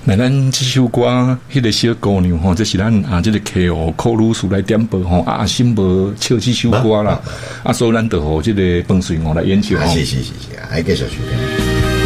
那咱这首歌，迄个小姑娘吼，这是咱这个客户寇女士来点播吼，阿新无唱这首歌啦，所以咱就互这个彭水来演唱。 是，还继续去。